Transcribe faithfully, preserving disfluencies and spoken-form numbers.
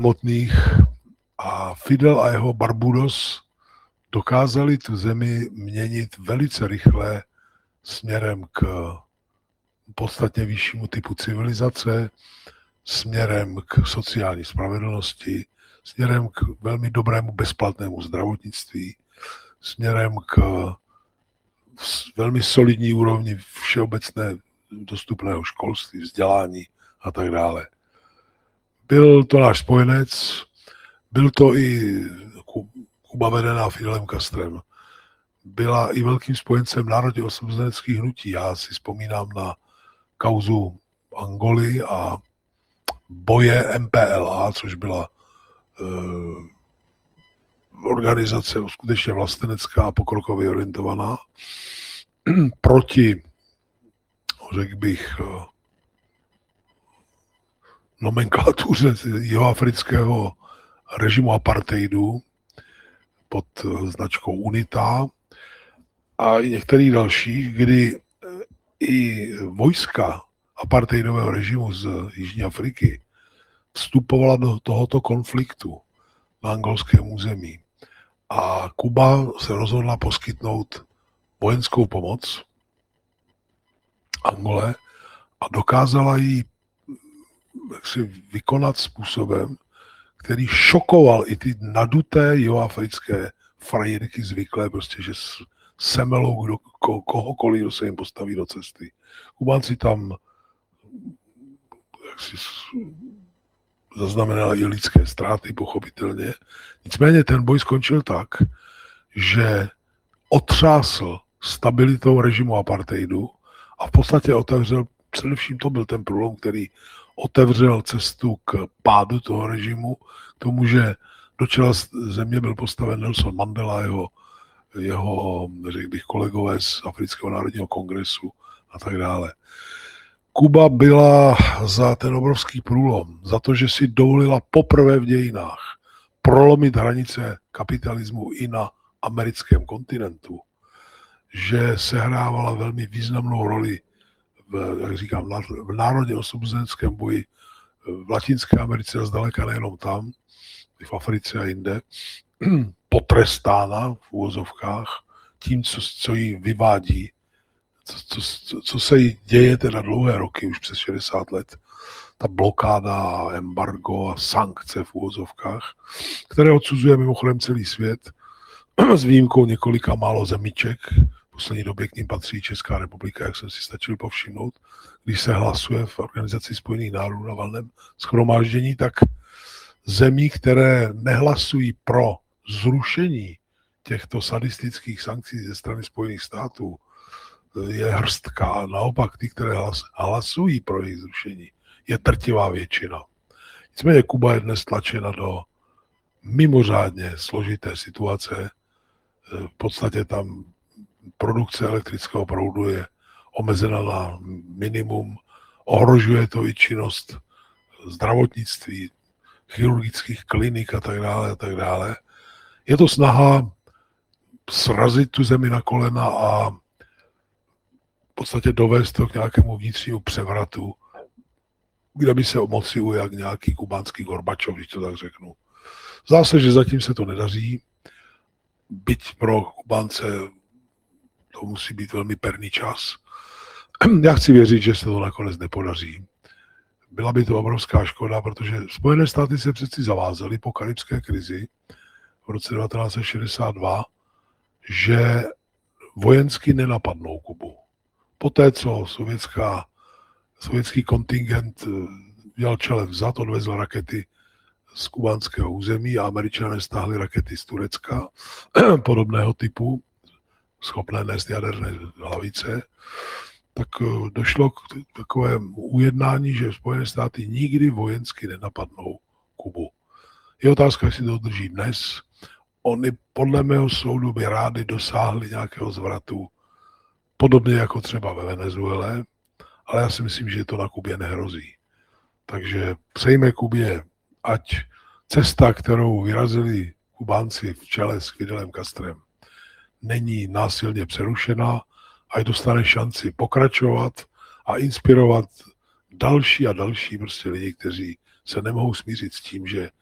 samotných a Fidel a jeho Barbudos dokázali tu zemi měnit velice rychle směrem k podstatně vyššímu typu civilizace, směrem k sociální spravedlnosti, směrem k velmi dobrému bezplatnému zdravotnictví, směrem k velmi solidní úrovni všeobecné dostupného školství, vzdělání a tak dále. Byl to náš spojenec, byl to i Kuba vedená Fidelem Castrem. Byla i velkým spojencem národně osvobozeneckých hnutí. Já si vzpomínám na kauzu Angoly a boje M P L A, což byla uh, organizace skutečně vlastenecká a pokrokově orientovaná, proti, řekl bych, uh, nomenklatuře jihoafrického režimu apartheidu pod značkou UNITA a i některých dalších, kdy i vojska apartheidového režimu z Jižní Afriky vstupovala do tohoto konfliktu na angolském území. A Kuba se rozhodla poskytnout vojenskou pomoc Angole a dokázala ji jaksi vykonat způsobem, který šokoval i ty naduté jihoafrické frajírky zvyklé, prostě, že semelou kdo, ko, kohokoliv, kdo se jim postaví do cesty. Kubánci tam jaksi zaznamenali i lidské ztráty, pochopitelně. Nicméně ten boj skončil tak, že otřásl stabilitou režimu apartheidu a v podstatě otevřel, především to byl ten průlom, který otevřel cestu k pádu toho režimu, k tomu, že do čela země byl postaven Nelson Mandela, jeho, jeho řekl bych, kolegové z Afrického národního kongresu a tak dále. Kuba byla za ten obrovský průlom, za to, že si dovolila poprvé v dějinách prolomit hranice kapitalismu i na americkém kontinentu, že sehrávala velmi významnou roli v, jak říkám, v národně osvobozeneckém boji v Latinské Americe a zdaleka nejenom tam, i v Africe a jinde, potrestána v úvozovkách tím, co, co jí vyvádí, co, co, co se jí děje teda dlouhé roky, už přes šedesát let, ta blokáda, embargo a sankce v úvozovkách, které odsuzuje mimochodem celý svět, s výjimkou několika málo zemiček. V poslední době k ním patří Česká republika, jak jsem si stačil povšimnout. Když se hlasuje v Organizaci spojených národů na valném shromáždění, tak zemí, které nehlasují pro zrušení těchto sadistických sankcí ze strany Spojených států, je hrstka. A naopak ty, které hlasují pro jejich zrušení, je drtivá většina. Nicméně Kuba je dnes tlačena do mimořádně složité situace. V podstatě tam produkce elektrického proudu je omezena na minimum, ohrožuje to i činnost zdravotnictví, chirurgických klinik a tak dále a tak dále. Je to snaha srazit tu zemi na kolena a v podstatě dovést to k nějakému vnitřnímu převratu, kde by se o moci ujal nějaký kubánský Gorbačov, když to tak řeknu. Zdá se, že zatím se to nedaří, byť pro Kubánce to musí být velmi perný čas. Já chci věřit, že se to nakonec nepodaří. Byla by to obrovská škoda, protože Spojené státy se přeci zavázaly po karibské krizi v roce devatenáct set šedesát dva, že vojensky nenapadnou Kubu. Poté, co sovětská, sovětský kontingent dělal čele vzad, odvezl rakety z kubánského území a Američané stáhli rakety z Turecka podobného typu, schopné nést jaderné hlavice, tak došlo k takovému ujednání, že Spojené státy nikdy vojensky nenapadnou Kubu. Je otázka, jestli to drží dnes. Oni podle mého soudu by rádi dosáhli nějakého zvratu, podobně jako třeba ve Venezuele, ale já si myslím, že to na Kubě nehrozí. Takže přejme Kubě, ať cesta, kterou vyrazili Kubánci v čele s Fidelem Castrem, není násilně přerušená, ať dostane šanci pokračovat a inspirovat další a další prostě lidi, kteří se nemohou smířit s tím, že